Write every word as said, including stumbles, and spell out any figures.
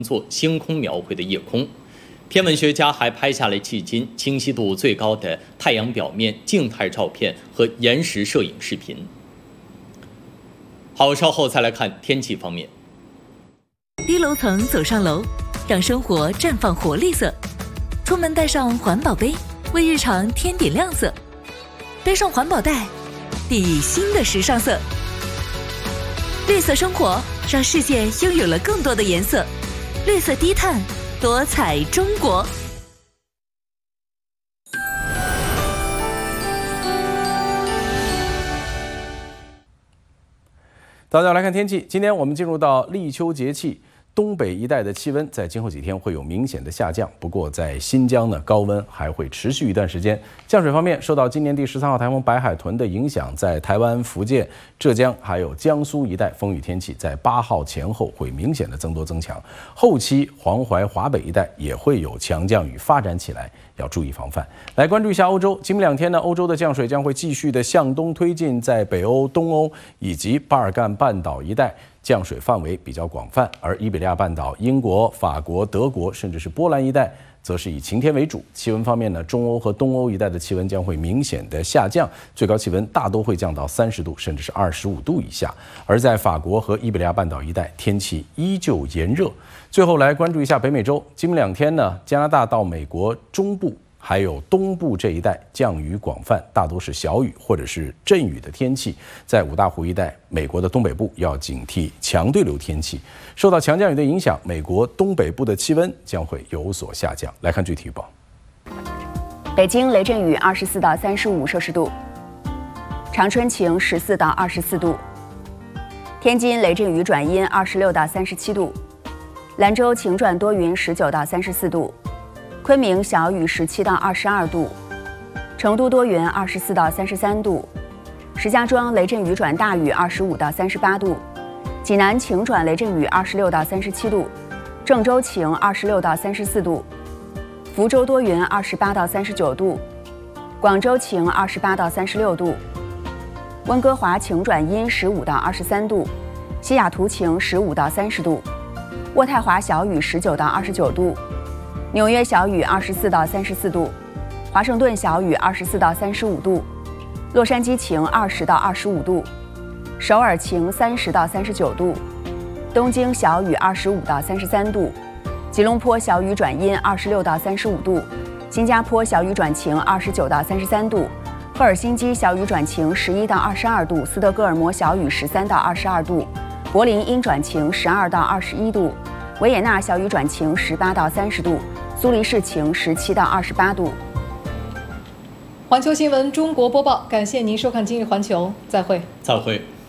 做星空描绘的夜空。天文学家还拍下了迄今清晰度最高的太阳表面静态照片和延时摄影视频。好，稍后再来看天气方面。 低楼层走上楼，让生活绽放活力色。出门带上环保杯，为日常添点亮色。背上环保袋，砥砺新的时尚色。绿色生活，让世界拥有了更多的颜色。绿色低碳，多彩中国。 大家来看天气，今天我们进入到立秋节气。东北一带的气温在今后几天会有明显的下降，不过在新疆呢，高温还会持续一段时间。降水方面，受到今年第十三号台风白海豚的影响，在台湾、福建、浙江还有江苏一带风雨天气在八号前后会明显的增多增强，后期黄淮、华北一带也会有强降雨发展起来，要注意防范。来关注一下欧洲，今明两天呢，欧洲的降水将会继续的向东推进，在北欧、东欧以及巴尔干半岛一带。降水范围比较广泛，而伊比利亚半岛、英国、法国、德国，甚至是波兰一带，则是以晴天为主。气温方面呢，中欧和东欧一带的气温将会明显的下降，最高气温大都会降到三十度，甚至是二十五度以下。而在法国和伊比利亚半岛一带，天气依旧炎热。最后来关注一下北美洲，今明两天呢，加拿大到美国中部。还有东部这一带降雨广泛，大多是小雨或者是阵雨的天气。在五大湖一带，美国的东北部要警惕强对流天气。受到强降雨的影响，美国东北部的气温将会有所下降。来看具体预报： 北京雷阵雨二十四到三十五摄氏度，长春晴十四到二十四度，天津雷阵雨转阴二十六到三十七度，兰州晴转多云十九到三十四度。昆明小雨十七到二十二度，成都多云二十四到三十三度，石家庄雷阵雨转大雨二十五到三十八度，济南晴转雷阵雨二十六到三十七度，郑州晴二十六到三十四度，福州多云二十八到三十九度，广州晴二十八到三十六度，温哥华晴转阴十五到二十三度，西雅图晴十五到三十度，渥太华小雨十九到二十九度。纽约小雨二十四到三十四度，华盛顿小雨二十四到三十五度，洛杉矶晴二十到二十五度，首尔晴三十到三十九度，东京小雨二十五到三十三度，吉隆坡小雨转阴二十六到三十五度，新加坡小雨转晴二十九到三十三度，赫尔辛基小雨转晴十一到二十二度，斯德哥尔摩小雨十三到二十二度，柏林阴转晴十二到二十一度，维也纳小雨转晴十八到三十度。苏黎世晴十七到二十八度。 环球新闻中国播报，感谢您收看今日环球，再会。 再会。